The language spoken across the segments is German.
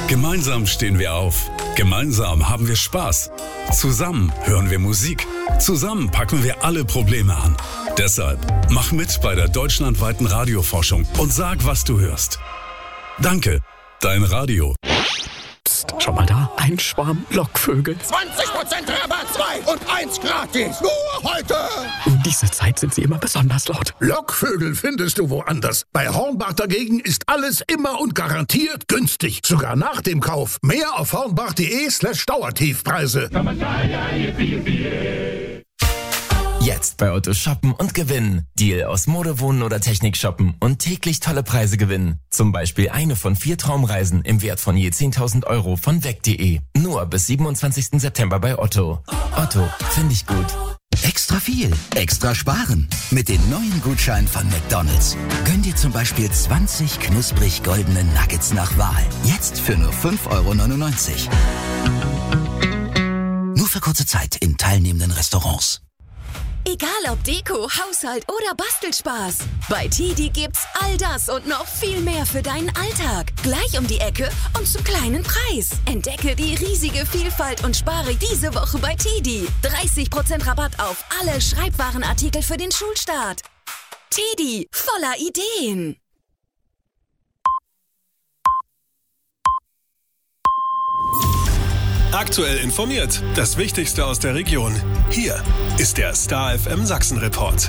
Gemeinsam stehen wir auf. Gemeinsam haben wir Spaß. Zusammen hören wir Musik. Zusammen packen wir alle Probleme an. Deshalb mach mit bei der deutschlandweiten Radioforschung und sag, was du hörst. Danke, dein Radio. Psst, schau mal da, ein Schwarm Lockvögel. 20% Rabatt, 2 und 1 gratis. Nur heute. Um diese Zeit sind sie immer besonders laut. Lockvögel findest du woanders. Bei Hornbach dagegen ist alles immer und garantiert günstig. Sogar nach dem Kauf. Mehr auf hornbach.de/Dauertiefpreise. Jetzt bei Otto shoppen und gewinnen. Deal aus Mode, Wohnen oder Technik shoppen und täglich tolle Preise gewinnen. Zum Beispiel eine von 4 Traumreisen im Wert von je 10.000 Euro von weg.de. Nur bis 27. September bei Otto. Otto, finde ich gut. Extra viel, extra sparen. Mit den neuen Gutscheinen von McDonald's. Gönn dir zum Beispiel 20 knusprig goldene Nuggets nach Wahl. Jetzt für nur 5,99 €. Nur für kurze Zeit in teilnehmenden Restaurants. Egal ob Deko, Haushalt oder Bastelspaß. Bei TIDI gibt's all das und noch viel mehr für deinen Alltag. Gleich um die Ecke und zum kleinen Preis. Entdecke die riesige Vielfalt und spare diese Woche bei TIDI. 30% Rabatt auf alle Schreibwarenartikel für den Schulstart. TIDI, voller Ideen. Aktuell informiert. Das Wichtigste aus der Region. Hier ist der Star FM Sachsen Report.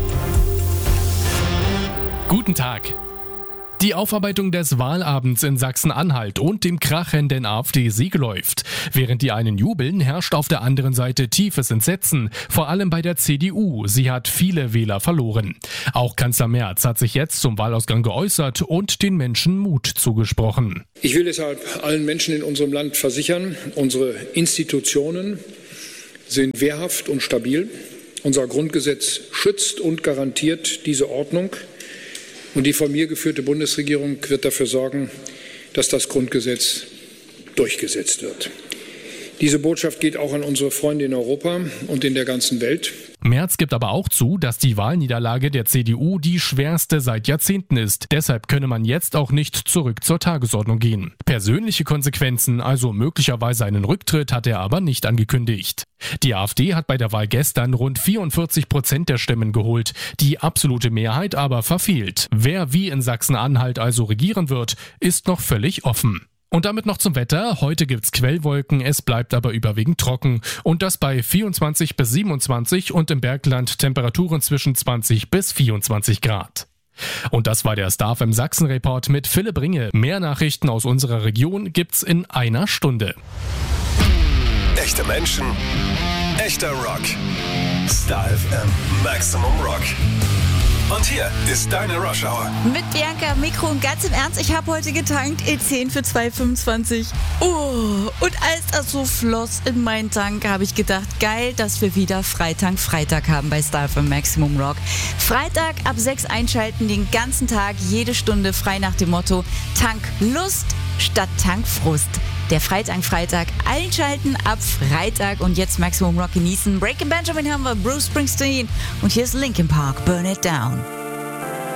Guten Tag. Die Aufarbeitung des Wahlabends in Sachsen-Anhalt und dem krachenden AfD-Sieg läuft. Während die einen jubeln, herrscht auf der anderen Seite tiefes Entsetzen, vor allem bei der CDU. Sie hat viele Wähler verloren. Auch Kanzler Merz hat sich jetzt zum Wahlausgang geäußert und den Menschen Mut zugesprochen. Ich will deshalb allen Menschen in unserem Land versichern, unsere Institutionen sind wehrhaft und stabil. Unser Grundgesetz schützt und garantiert diese Ordnung. Und die von mir geführte Bundesregierung wird dafür sorgen, dass das Grundgesetz durchgesetzt wird. Diese Botschaft geht auch an unsere Freunde in Europa und in der ganzen Welt. Merz gibt aber auch zu, dass die Wahlniederlage der CDU die schwerste seit Jahrzehnten ist. Deshalb könne man jetzt auch nicht zurück zur Tagesordnung gehen. Persönliche Konsequenzen, also möglicherweise einen Rücktritt, hat er aber nicht angekündigt. Die AfD hat bei der Wahl gestern rund 44% der Stimmen geholt, die absolute Mehrheit aber verfehlt. Wer wie in Sachsen-Anhalt also regieren wird, ist noch völlig offen. Und damit noch zum Wetter. Heute gibt's Quellwolken, es bleibt aber überwiegend trocken. Und das bei 24 bis 27 und im Bergland Temperaturen zwischen 20 bis 24 Grad. Und das war der Star FM Sachsen Report mit Philipp Ringe. Mehr Nachrichten aus unserer Region gibt's in einer Stunde. Echte Menschen, echter Rock. Star FM Maximum Rock. Und hier ist deine Rush Hour. Mit Bianca am Mikro und ganz im Ernst, ich habe heute getankt E10 für 2,25. Oh, und als das so floss in meinen Tank, habe ich gedacht, geil, dass wir wieder Freitag haben bei Star FM Maximum Rock. Freitag ab 6 einschalten, den ganzen Tag, jede Stunde frei nach dem Motto Tanklust statt Tankfrust. Der Freitag einschalten ab Freitag und jetzt Maximum Rock genießen. Breaking Benjamin haben wir, Bruce Springsteen und hier ist Linkin Park, Burn It Down.